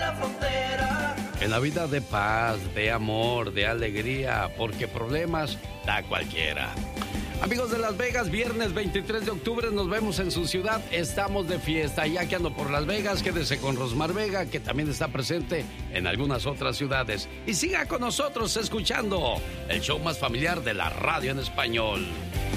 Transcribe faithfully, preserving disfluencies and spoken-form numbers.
la frontera. En la vida de paz, de amor, de alegría, porque problemas da cualquiera. Amigos de Las Vegas, viernes veintitrés de octubre nos vemos en su ciudad. Estamos de fiesta. Ya que ando por Las Vegas, quédese con Rosmar Vega, que también está presente en algunas otras ciudades. Y siga con nosotros escuchando el show más familiar de la radio en español.